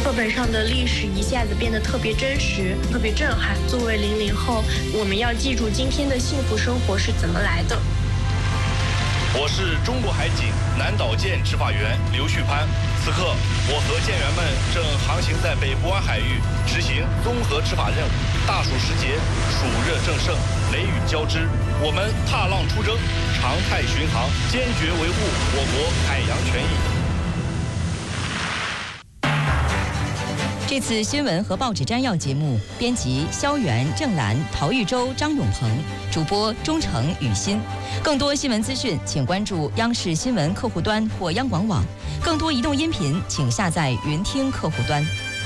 课本上的历史一下子变得特别真实，特别震撼。作为00后，我们要记住今天的幸福生活是怎么来的。 我是中国海警南岛舰执法员刘旭攀。此刻，我和舰员们正航行在北部湾海域，执行综合执法任务。大暑时节，暑热正盛，雷雨交织，我们踏浪出征，常态巡航，坚决维护我国海洋权益。 这次新闻和报纸摘要节目，编辑肖元、郑兰、陶玉洲、张永鹏，主播钟诚、雨欣。更多新闻资讯，请关注央视新闻客户端或央广网。更多移动音频，请下载云听客户端。